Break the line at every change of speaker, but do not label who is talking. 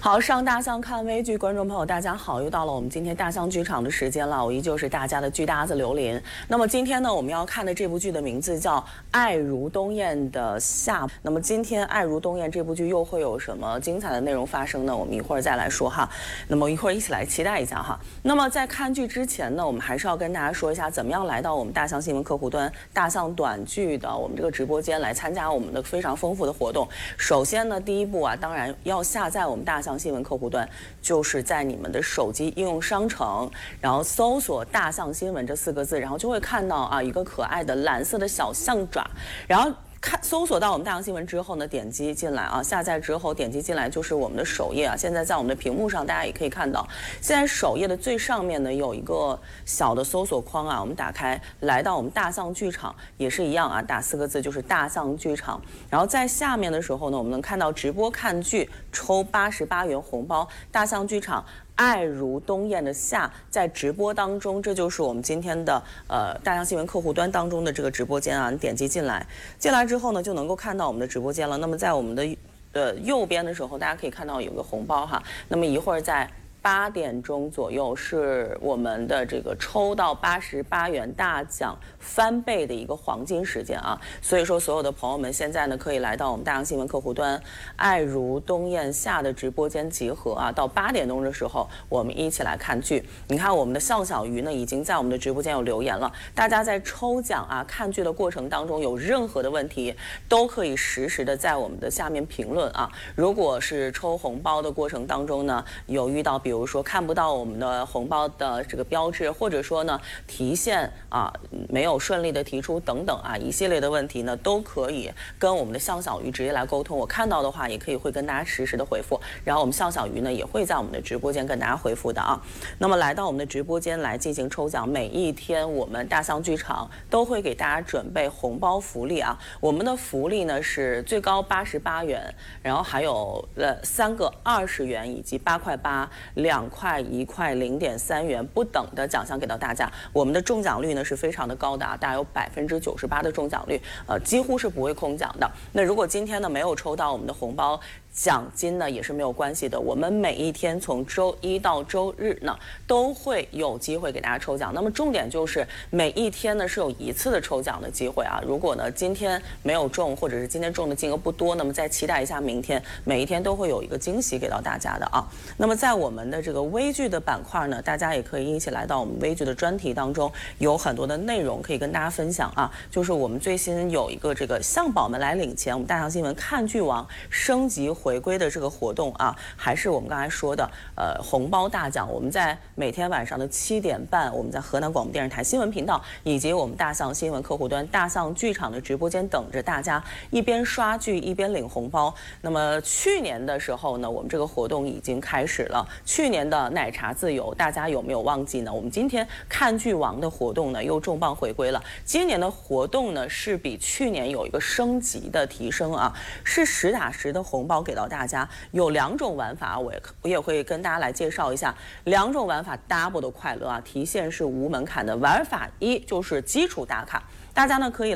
好，上大象看微剧，观众朋友大家好，又到了我们今天大象剧场的时间了，我依旧是大家的剧搭子刘琳。那么今天呢，我们要看的这部剧的名字叫《爱如冬雁的夏》。那么今天《爱如冬雁》这部剧又会有什么精彩的内容发生呢？我们一会儿再来说哈。那么一会儿一起来期待一下哈。那么在看剧之前呢，我们还是要跟大家说一下，怎么样来到我们大象新闻客户端大象短剧的我们这个直播间来参加我们的非常丰富的活动。首先呢，第一步啊，当然要下载我们大象新闻客户端，就是在你们的手机应用商城，然后搜索大象新闻这4个字，然后就会看到啊一个可爱的蓝色的小象爪，然后搜索到我们大象新闻之后呢，点击进来啊，下载之后点击进来就是我们的首页啊。现在在我们的屏幕上大家也可以看到，现在首页的最上面呢有一个小的搜索框啊，我们打开来到我们大象剧场也是一样啊，打4个字就是大象剧场。然后在下面的时候呢，我们能看到直播看剧抽88元红包，大象剧场爱如冬雁的夏在直播当中，这就是我们今天的大象新闻客户端当中的这个直播间啊。你点击进来之后呢，就能够看到我们的直播间了。那么在我们的右边的时候，大家可以看到有个红包哈。那么一会儿在8点钟左右是我们的这个抽到88元大奖翻倍的一个黄金时间啊，所以说所有的朋友们现在呢可以来到我们大象新闻客户端爱如冬雁夏的直播间集合啊，到8点钟的时候我们一起来看剧。你看我们的向小鱼呢已经在我们的直播间有留言了，大家在抽奖啊看剧的过程当中有任何的问题都可以实时的在我们的下面评论啊。如果是抽红包的过程当中呢有遇到比如说看不到我们的红包的这个标志，或者说呢提现啊没有顺利的提出等等啊一系列的问题呢，都可以跟我们的向小鱼直接来沟通。我看到的话也可以会跟大家实时的回复，然后我们向小鱼呢也会在我们的直播间跟大家回复的啊。那么来到我们的直播间来进行抽奖，每一天我们大象剧场都会给大家准备红包福利啊。我们的福利呢是最高88元，然后还有3个20元以及8块8、2块、1块、0.3元不等的奖项给到大家。我们的中奖率呢是非常的高的啊，大概有98%的中奖率，几乎是不会空奖的。那如果今天呢没有抽到我们的红包奖金呢也是没有关系的，我们每一天从周一到周日呢都会有机会给大家抽奖。那么重点就是每一天呢是有1次的抽奖的机会啊。如果呢今天没有中，或者是今天中的金额不多，那么再期待一下明天，每一天都会有一个惊喜给到大家的啊。那么在我们的这个微剧的板块呢，大家也可以一起来到我们微剧的专题当中，有很多的内容可以跟大家分享啊。就是我们最新有一个这个向宝们来领钱，我们大象新闻看剧王升级回归的这个活动啊，还是我们刚才说的红包大奖。我们在每天晚上的7点半，我们在河南广播电视台新闻频道以及我们大象新闻客户端大象剧场的直播间等着大家，一边刷剧一边领红包。那么去年的时候呢，我们这个活动已经开始了，去年的奶茶自由大家有没有忘记呢？我们今天看剧王的活动呢又重磅回归了。今年的活动呢是比去年有一个升级的提升啊，是实打实的红包给到大家。有2种玩法，我也会跟大家来介绍一下2种玩法 double 的快乐啊。提现是无门槛的，玩法1就是基础打卡，大家呢可以